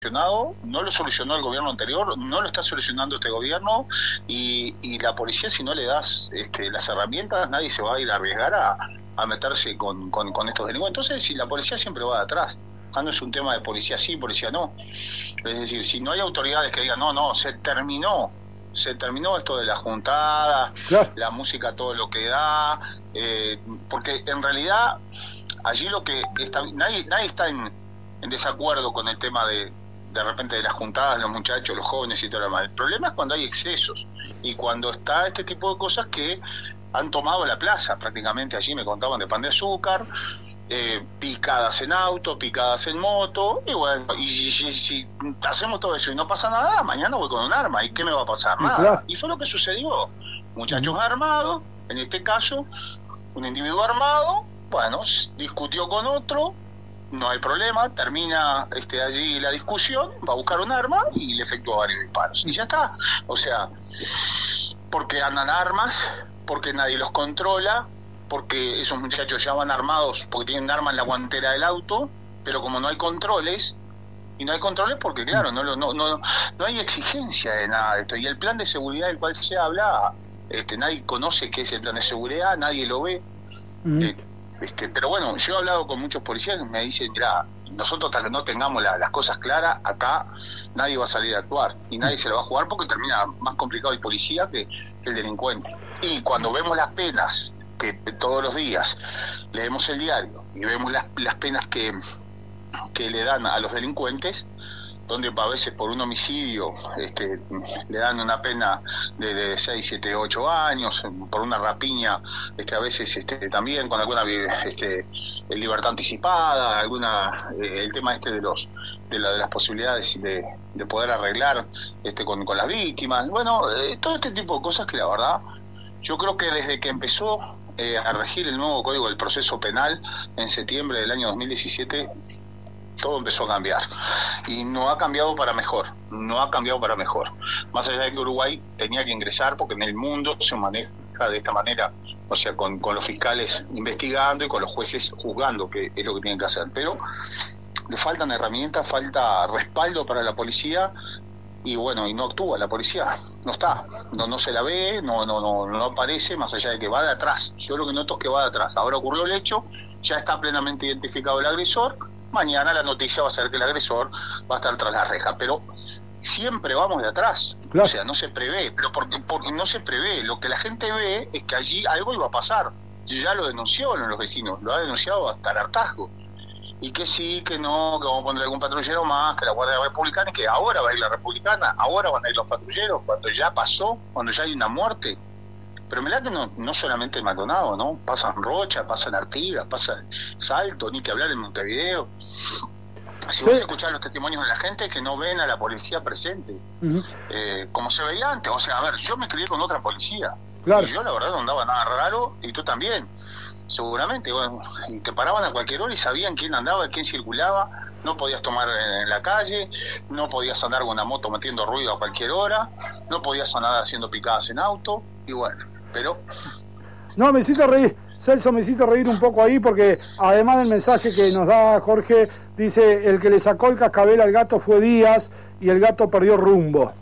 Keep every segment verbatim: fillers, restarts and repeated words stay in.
solucionado, no lo solucionó el gobierno anterior, no lo está solucionando este gobierno, y, y la policía, si no le das este, las herramientas, nadie se va a ir a arriesgar a, a meterse con, con, con estos delincuentes. Entonces, si la policía siempre va de atrás, no es un tema de policía sí, policía no. Es decir, si no hay autoridades que digan, no, no, se terminó, se terminó esto de la juntada, claro, la música todo lo que da, eh, porque en realidad allí lo que está, nadie, nadie está en, en desacuerdo con el tema de de repente de las juntadas, los muchachos, los jóvenes y todo lo demás. El problema es cuando hay excesos y cuando está este tipo de cosas que han tomado la plaza prácticamente. Allí me contaban de pan de azúcar, eh, picadas en auto, picadas en moto, y bueno, y si, si, si hacemos todo eso y no pasa nada, mañana voy con un arma, ¿y qué me va a pasar? Nada. Claro. Y fue lo que sucedió. Muchachos armados, en este caso, un individuo armado, bueno, discutió con otro, no hay problema, termina este, allí la discusión, va a buscar un arma y le efectúa varios disparos. Y ya está. O sea, porque andan armas, porque nadie los controla, porque esos muchachos ya van armados, porque tienen armas en la guantera del auto, pero como no hay controles, y no hay controles porque, claro, no, no, no, no hay exigencia de nada de esto. Y el plan de seguridad del cual se habla, este, nadie conoce qué es el plan de seguridad, nadie lo ve. Mm. Eh, Este, pero bueno, yo he hablado con muchos policías que me dicen, mira, nosotros hasta que no tengamos la, las cosas claras, acá nadie va a salir a actuar y nadie se lo va a jugar porque termina más complicado el policía que, que el delincuente. Y cuando vemos las penas, que todos los días leemos el diario y vemos las, las penas que, que le dan a los delincuentes, donde a veces por un homicidio este, le dan una pena de, de seis, siete, ocho años, por una rapiña este, a veces este, también con alguna este, libertad anticipada, alguna eh, el tema este de los de, la, de las posibilidades de, de poder arreglar este, con, con las víctimas, bueno, eh, todo este tipo de cosas que la verdad, yo creo que desde que empezó eh, a regir el nuevo Código del Proceso Penal en septiembre del año dos mil diecisiete, todo empezó a cambiar y no ha cambiado para mejor, no ha cambiado para mejor, más allá de que Uruguay tenía que ingresar porque en el mundo se maneja de esta manera, o sea, con, con los fiscales investigando y con los jueces juzgando, que es lo que tienen que hacer, pero le faltan herramientas, falta respaldo para la policía y bueno, y no actúa la policía, no está, no, no se la ve, no, no, no, no aparece, más allá de que va de atrás. Yo lo que noto es que va de atrás. Ahora ocurrió el hecho, ya está plenamente identificado el agresor. Mañana la noticia va a ser que el agresor va a estar tras la reja, pero siempre vamos de atrás, claro. O sea, no se prevé, pero porque, porque no se prevé, lo que la gente ve es que allí algo iba a pasar, ya lo denunciaron los vecinos, lo ha denunciado hasta el hartazgo, y que sí, que no, que vamos a poner algún patrullero más, que la Guardia Republicana, y que ahora va a ir la Republicana, ahora van a ir los patrulleros, cuando ya pasó, cuando ya hay una muerte. Pero mirá que no, no solamente en Maldonado, ¿no? Pasa en Rocha, pasa en Artigas, pasa en Salto, ni que hablar en Montevideo. Si sí. Vos escuchás los testimonios de la gente que no ven a la policía presente, uh-huh. eh, como se veía antes. O sea, a ver, yo me crié con otra policía. Claro. Y yo la verdad no andaba nada raro, y tú también. Seguramente, bueno, y te paraban a cualquier hora y sabían quién andaba, quién circulaba. No podías tomar en la calle, no podías andar con una moto metiendo ruido a cualquier hora, no podías andar haciendo picadas en auto, y bueno. Pero no, me hiciste reír, Celso, me hiciste reír un poco ahí porque además del mensaje que nos da Jorge, dice, el que le sacó el cascabel al gato fue Díaz y el gato perdió rumbo.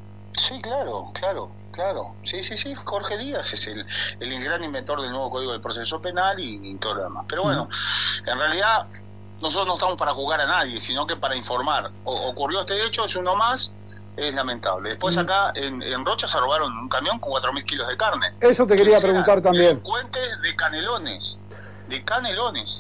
Sí, claro, claro, claro, sí, sí, sí, Jorge Díaz es el, el gran inventor del nuevo Código del Proceso Penal y, y todo lo demás. Pero bueno, mm. en realidad nosotros no estamos para juzgar a nadie, sino que para informar. O, ocurrió este hecho, es uno más. Es lamentable. Después mm. acá en, en Rocha se robaron un camión con cuatro mil kilos de carne. Eso te quería preguntar también. Delincuentes de Canelones, de Canelones,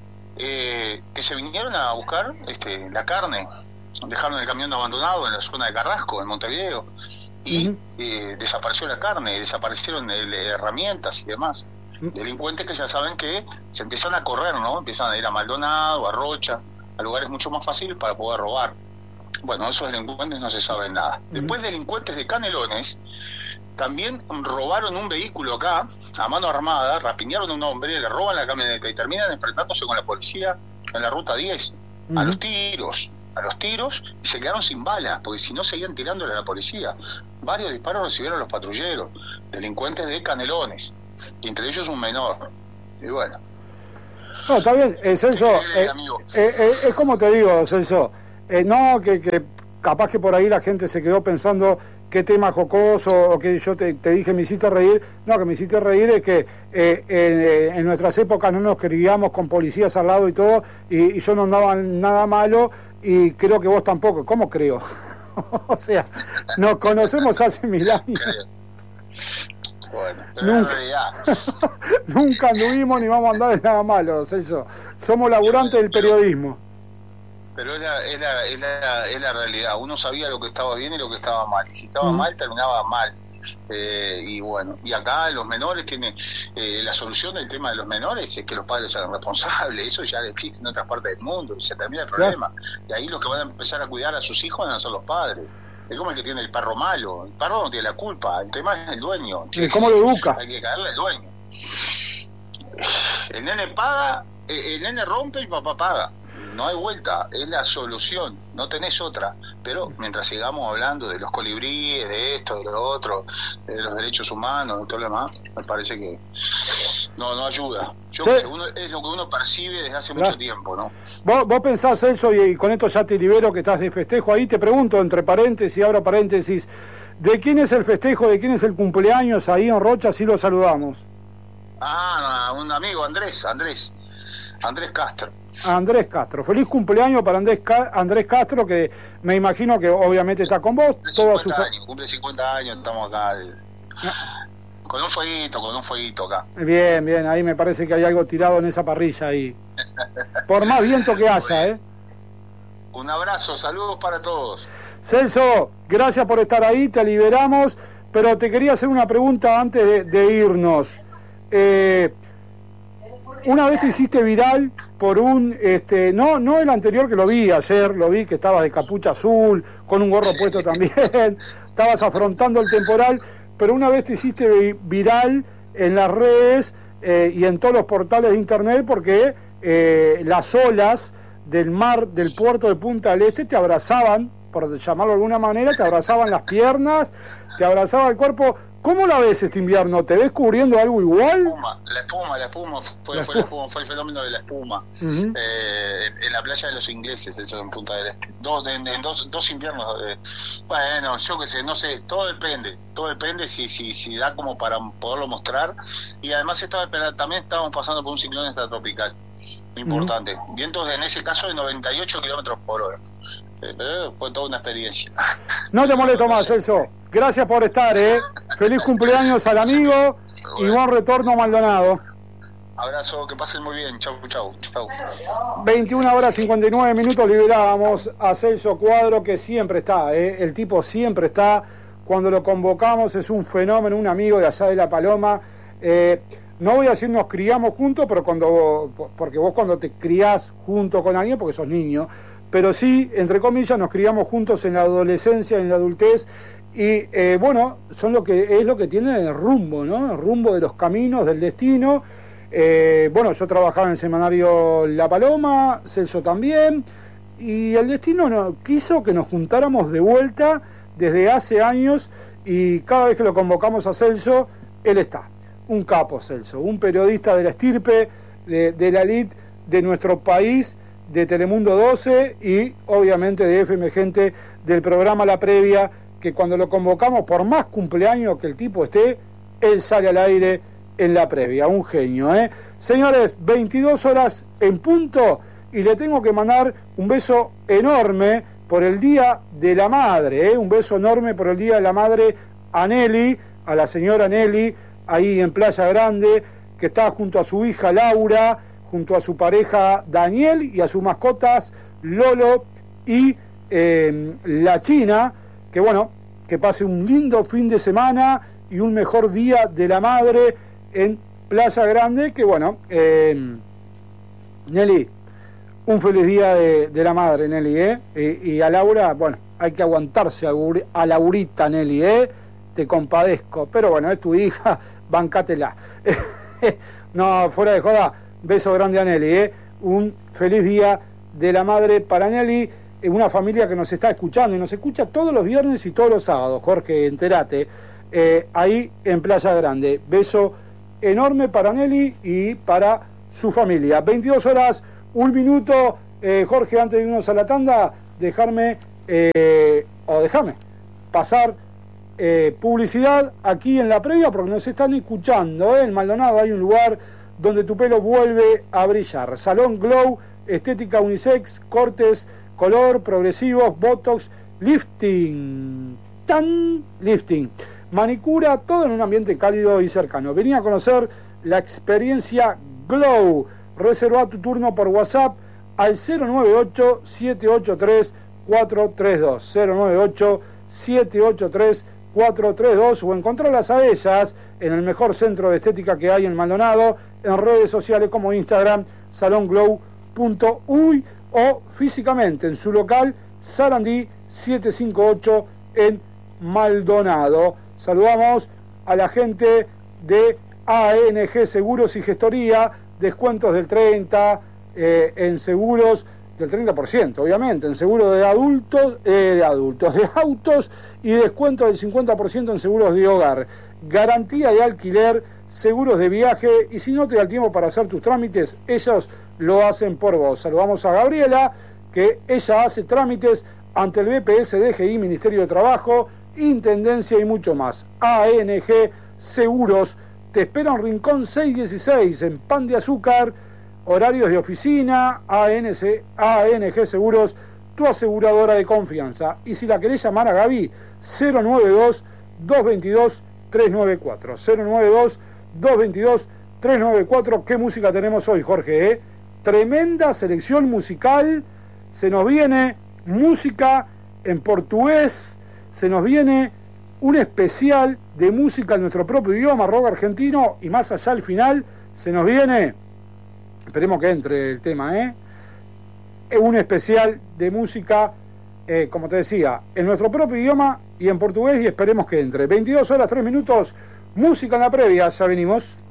eh, que se vinieron a buscar este, la carne. Dejaron el camión abandonado en la zona de Carrasco, en Montevideo, y mm. eh, desapareció la carne, desaparecieron el, herramientas y demás. Mm. Delincuentes que ya saben que se empiezan a correr, ¿no? Empiezan a ir a Maldonado, a Rocha, a lugares mucho más fáciles para poder robar. Bueno, esos delincuentes no se sabe nada. Después, delincuentes de Canelones también robaron un vehículo acá, a mano armada, rapiñaron a un hombre, le roban la camioneta y terminan enfrentándose con la policía en la ruta diez, uh-huh. a los tiros, a los tiros, y se quedaron sin balas, porque si no seguían tirándole a la policía. Varios disparos recibieron los patrulleros, delincuentes de Canelones, y entre ellos un menor. Y bueno. No, está bien, eh, Celso, eh, eh, eh, es como te digo, Celso, Eh, no, que, que capaz que por ahí la gente se quedó pensando qué tema jocoso, o que yo te, te dije me hiciste reír. No, que me hiciste reír es que eh, en, en nuestras épocas no nos criamos con policías al lado y todo, y, y yo no andaba nada malo, y creo que vos tampoco. ¿Cómo creo? O sea, nos conocemos hace mil años. Bueno, pero nunca, en realidad. nunca anduvimos ni vamos a andar en nada malo, Celso. Somos laburantes del periodismo. Pero es la, es, la, es, la, es la realidad. Uno sabía lo que estaba bien y lo que estaba mal. Y si estaba Mm. mal, terminaba mal. Eh, y bueno, y acá los menores tienen, eh, la solución del tema de los menores es que los padres sean responsables. Eso ya existe en otras partes del mundo y se termina el problema. Y ahí los que van a empezar a cuidar a sus hijos van a ser los padres. Es como el que tiene el perro malo. El perro no tiene la culpa, el tema es el dueño. ¿Y cómo lo educa? Hay que caerle al dueño. El nene paga, el nene rompe y papá paga. No hay vuelta, es la solución, no tenés otra. Pero mientras sigamos hablando de los colibríes, de esto, de lo otro, de los derechos humanos, de todo lo demás, me parece que no no ayuda. Yo Sí. que sé, uno, es lo que uno percibe desde hace Claro. mucho tiempo, ¿no? Vos, vos pensás eso, y, y con esto ya te libero, que estás de festejo ahí. Te pregunto, entre paréntesis y abro paréntesis, ¿de quién es el festejo, de quién es el cumpleaños ahí en Rocha? Así lo saludamos. Ah, un amigo, Andrés, Andrés, Andrés Castro. Andrés Castro. Feliz cumpleaños para Andrés, Ca- Andrés Castro, que me imagino que obviamente está con vos. Cumple Toda su cincuenta fa- años, cumple cincuenta años, estamos acá. eh, Con un fueguito, con un fueguito acá. Bien, bien, ahí me parece que hay algo tirado en esa parrilla ahí. Por más viento que haya, ¿eh? Un abrazo, saludos para todos. Celso, gracias por estar ahí, te liberamos, pero te quería hacer una pregunta antes de, de irnos. Eh, una vez te hiciste viral por un, este, no, no el anterior, que lo vi ayer, lo vi que estabas de capucha azul, con un gorro puesto también, estabas afrontando el temporal, pero una vez te hiciste vi- viral en las redes eh, y en todos los portales de internet, porque eh, las olas del mar del puerto de Punta del Este te abrazaban, por llamarlo de alguna manera, te abrazaban las piernas, te abrazaba el cuerpo. ¿Cómo la ves este invierno? ¿Te ves cubriendo algo igual? La espuma, la espuma, la espuma fue, La fue, la espuma, fue el fenómeno de la espuma. Ujú. eh, en la playa de los ingleses, eso en Punta del Este. Dos, en, en dos, dos inviernos. eh, bueno, yo qué sé, no sé, todo depende. Todo depende si, si, si da como para poderlo mostrar. Y además estaba también estábamos pasando por un ciclón extratropical. Muy importante. Vientos en ese caso de noventa y ocho kilómetros por hora. Eh, pero fue toda una experiencia. No te molesto más, Celso. Gracias por estar, ¿eh? Feliz cumpleaños al amigo y buen retorno, Maldonado. Abrazo, que pasen muy bien. Chau, chau, chau. veintiuna horas cincuenta y nueve minutos, liberábamos a Celso Cuadro, que siempre está, ¿eh? El tipo siempre está. Cuando lo convocamos es un fenómeno, un amigo de allá de La Paloma. Eh, no voy a decir nos criamos juntos, pero cuando porque vos cuando te criás junto con alguien, porque sos niño, pero sí, entre comillas, nos criamos juntos en la adolescencia, en la adultez, y eh, bueno, son lo que es lo que tiene el rumbo, ¿no? El rumbo de los caminos, del destino. Eh, bueno, yo trabajaba en el semanario La Paloma, Celso también, y el destino no, quiso que nos juntáramos de vuelta desde hace años, y cada vez que lo convocamos a Celso, él está. Un capo, Celso, un periodista de la estirpe, de, de la elite de nuestro país, de Telemundo doce y obviamente de F M Gente, del programa La Previa, que cuando lo convocamos, por más cumpleaños que el tipo esté, él sale al aire en La Previa. Un genio, ¿eh? Señores, veintidós horas en punto, y le tengo que mandar un beso enorme por el Día de la Madre, ¿eh? Un beso enorme por el Día de la Madre a Nelly, a la señora Nelly, ahí en Playa Grande, que está junto a su hija Laura, junto a su pareja Daniel y a sus mascotas Lolo y eh, la China, que bueno, que pase un lindo fin de semana y un mejor Día de la Madre en Playa Grande, que bueno, eh, Nelly, un feliz Día de, de la Madre, Nelly, ¿eh? Y, y a Laura, bueno, hay que aguantarse a, a Laurita, Nelly, ¿eh? Te compadezco, pero bueno, es tu hija, bancátela. No, fuera de joda, beso grande a Nelly, ¿eh? Un feliz Día de la Madre para Nelly, una familia que nos está escuchando y nos escucha todos los viernes y todos los sábados, Jorge, entérate, eh, ahí en Playa Grande. Beso enorme para Nelly y para su familia. veintidós horas, un minuto, eh, Jorge, antes de irnos a la tanda, dejarme, eh, o dejarme pasar eh, publicidad aquí en la previa, porque nos están escuchando, ¿eh? En Maldonado hay un lugar donde tu pelo vuelve a brillar. Salón Glow, estética unisex, cortes, color, progresivos, botox, lifting, tan lifting, manicura, todo en un ambiente cálido y cercano. Vení a conocer la experiencia Glow. Reserva tu turno por WhatsApp al cero nueve ocho, siete ocho tres, cuatro tres dos, cero nueve ocho, siete ocho tres, cuatro tres dos, o encontrarlas a ellas en el mejor centro de estética que hay en Maldonado, en redes sociales como Instagram, salón glow punto uy, o físicamente en su local Sarandí setecientos cincuenta y ocho en Maldonado. Saludamos a la gente de A N G Seguros y Gestoría, descuentos del treinta por ciento eh, en seguros, del treinta por ciento obviamente, en seguros de adultos, eh, de adultos, de autos, y descuento del cincuenta por ciento en seguros de hogar, garantía de alquiler, seguros de viaje, y si no te da el tiempo para hacer tus trámites, ellos lo hacen por vos. Saludamos a Gabriela, que ella hace trámites ante el B P S, D G I, Ministerio de Trabajo, Intendencia y mucho más. A N G Seguros te espera en Rincón seiscientos dieciséis, en Pan de Azúcar, horarios de oficina. A N G Seguros, tu aseguradora de confianza. Y si la querés llamar a Gaby, cero nueve dos, dos dos dos, tres nueve cuatro, cero nueve dos, dos dos dos, tres nueve cuatro. ¿Qué música tenemos hoy, Jorge? ¿Eh? Tremenda selección musical. Se nos viene música en portugués, se nos viene un especial de música en nuestro propio idioma, rock argentino, y más allá al final se nos viene, esperemos que entre el tema, ¿eh? un especial de música, eh, como te decía, en nuestro propio idioma y en portugués, y esperemos que entre. veintidós horas, tres minutos, música en la previa, ya venimos.